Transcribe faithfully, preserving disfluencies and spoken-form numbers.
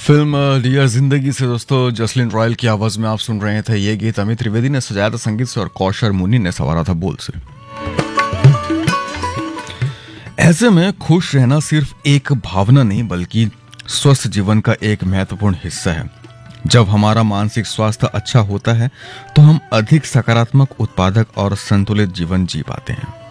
Film dear जिंदगी से दोस्तों जसलिन रॉयल की आवाज में आप सुन रहे थे ये गीत। अमित त्रिवेदी ने सजाया था संगीत से और कौशर मुनि ने संवारा था बोल से। ऐसे में खुश रहना सिर्फ एक भावना नहीं बल्कि स्वस्थ जीवन का एक महत्वपूर्ण हिस्सा है। जब हमारा मानसिक स्वास्थ्य अच्छा होता है तो हम अधिक सकारात्मक, उत्पादक और संतुलित जीवन जी पाते हैं।